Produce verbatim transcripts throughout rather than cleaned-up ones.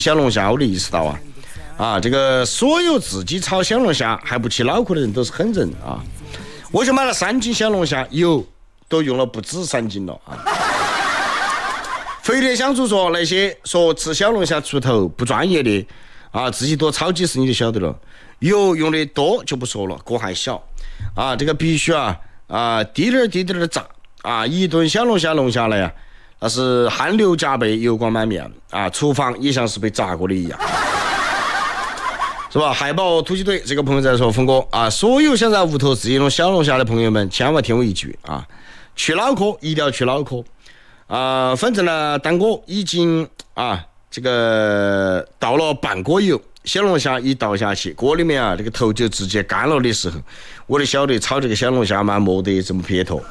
小龙虾，我的意识到啊，啊，这个所有自己炒小龙虾还不起脑壳的人都是狠人啊！我就买了三斤小龙虾，油都用了不止三斤了啊！飞碟相主说，那些说吃小龙虾出头不专业的啊，自己多炒几十你就晓得了。油用的多就不说了，锅还小啊，这个必须啊啊滴点滴点的炸啊，一顿小龙虾弄下来呀。那是汗流浃背，油光满面啊！厨房也像是被炸过的一样，是吧？海豹突击队这个朋友在说，峰哥啊，所有想在屋头自己弄小龙虾的朋友们，千万听我一句啊，去脑壳一定要去脑壳啊！反正呢，当我已经啊这个倒了半锅油，小龙虾一倒下去，锅里面啊这个头就直接干了的时候，我就晓得炒这个小龙虾嘛，没得这么撇脱。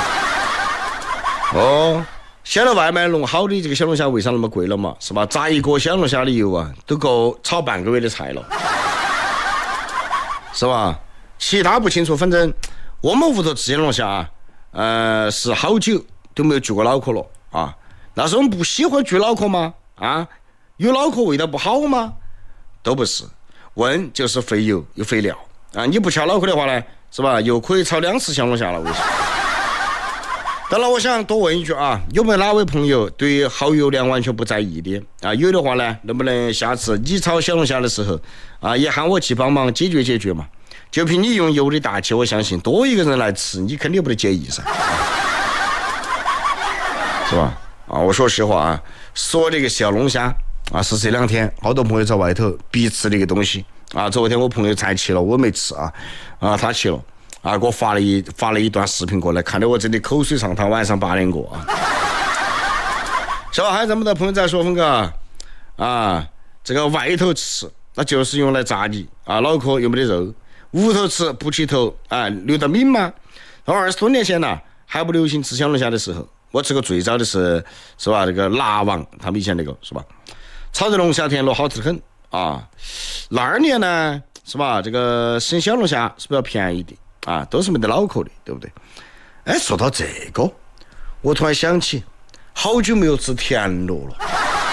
哦。现在外卖弄好的这个小龙虾为啥那么贵了嘛？是吧？炸一锅小龙虾的油啊，都够炒半个月的菜了，是吧？其他不清楚，反正我们屋头吃小龙虾啊，呃，是好久都没有锯过脑壳了啊。那是我们不喜欢锯脑壳吗？啊，有脑壳味道不好吗？都不是，问就是费油又费料啊！你不敲脑壳的话呢，是吧？又可以炒两次小龙虾了，为啥？当然我想多问一句啊，有没有哪位朋友对耗油量完全不在意的啊？有的话呢，能不能下次你炒小龙虾的时候啊，也喊我去帮忙解决解决嘛？就凭你用油的大气，我相信多一个人来吃，你肯定不得介意噻，是吧？啊，我说实话啊，说这个小龙虾啊，是这两天好多朋友在外头必吃的一个东西啊。昨天我朋友才去了，我没吃啊，啊，他去了。啊，给我发了一发了一段视频过来，看得我真的口水上汤，晚上八点过啊。小孩这么多朋友在说，峰哥啊，这个外头吃那就是用来炸你啊，脑壳又没得肉，屋头吃不起头啊，留得敏吗？二十多年前呢，还不流行吃小龙虾的时候，我吃过最早的是是吧？这个辣王他们以前那个是吧？炒的龙虾田螺好吃得很啊。那二年呢是吧？这个生小龙虾是比较便宜的。啊，都是没得脑壳的，对不对？哎，说到这个，我突然想起，好久没有吃田螺了。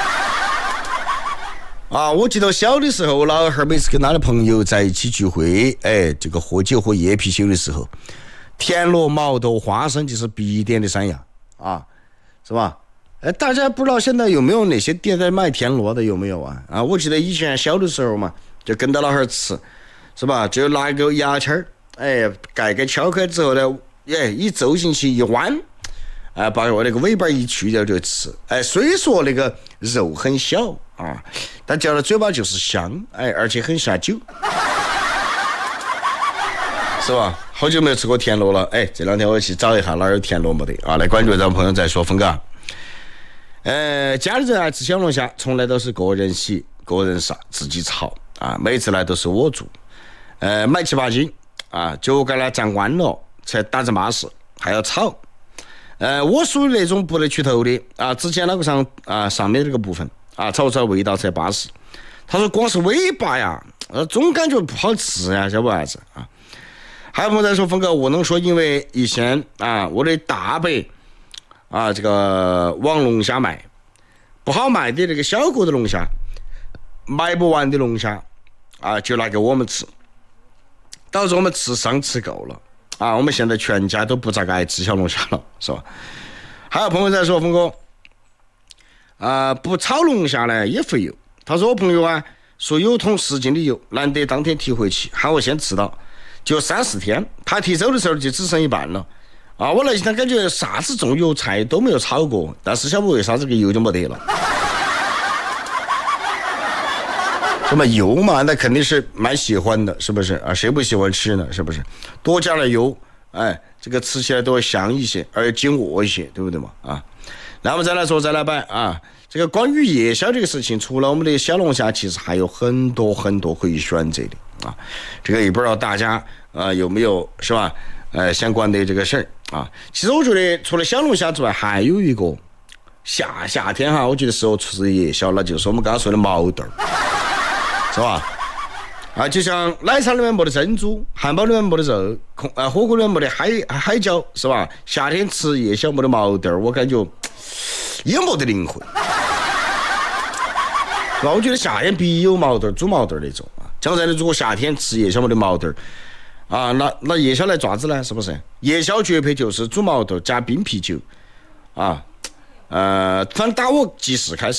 啊，我记得小的时候，我老汉每次跟他的朋友在一起聚会，哎，这个喝酒喝夜啤酒的时候，田螺、毛豆、花生就是必点的三样啊，是吧？哎，大家不知道现在有没有那些店在卖田螺的，有没有啊？啊，我记得以前小的时候嘛，就跟到老汉吃，是吧？就拿一个牙签儿。哎，盖给敲开之后呢，哎，一走进去一弯，哎，把我那个尾巴一去掉就吃。哎，虽说那个肉很小啊，但嚼到嘴巴就是香，哎，而且很下酒，是吧？好久没有吃过田螺了，哎，这两天我去找一下哪有田螺没得啊？来关注咱朋友在说峰哥。呃，家里人爱吃小龙虾，从来都是个人洗、个人杀，自己炒啊，每次来都是我做，呃，买七八斤。啊，脚杆呢站弯了才打成巴适，还要炒。呃，我属于那种不得去头的啊，只捡那个上啊上面这个部分啊，炒出来味道才巴适。他说光是尾巴呀，呃，总感觉不好吃呀，晓不啥子啊？还有朋友在说，峰哥，我能说因为以前啊，我的大伯啊，这个往龙虾卖，不好卖的这个小个的龙虾，卖不完的龙虾啊，就拿给我们吃。导致我们吃伤吃够了啊！我们现在全家都不咋个爱吃小龙虾了，是吧？还有朋友在说，峰哥啊、呃，不炒龙虾呢也费油。他说我朋友啊，说有桶十斤的油，难得当天提回去，喊我先吃到，就三四天，他提走的时候就只剩一半了啊！我那几天感觉啥子重油菜都没有炒过，但是晓不为啥这个油就没得了。什么油嘛，那肯定是蛮喜欢的，是不是啊？谁不喜欢吃呢？是不是？多加了油，哎，这个吃起来都会香一些，而紧握一些，对不对嘛？啊，那我们再来说，再来摆啊，这个关于夜宵这个事情，除了我们的小龙虾，其实还有很多很多可以选择的啊。这个也不知道大家呃有没有是吧？呃，相关的这个事儿啊。其实我觉得除了小龙虾之外，还有一个夏夏天哈，我觉得适合吃夜宵，那就是我们刚刚说的毛豆。是吧？啊，就像奶茶里面没得珍珠，汉堡里面没得肉，空啊火锅里面没得海海椒，是吧？夏天吃夜宵没得毛豆，我感觉也没得灵魂。 那我觉得夏天必有毛豆，煮毛豆那种啊。讲真的，如果夏天吃夜宵没得毛豆啊，那那夜宵来爪子呢？是不是？夜宵绝配就是煮毛豆加冰啤酒啊。呃，反正打我记事开始。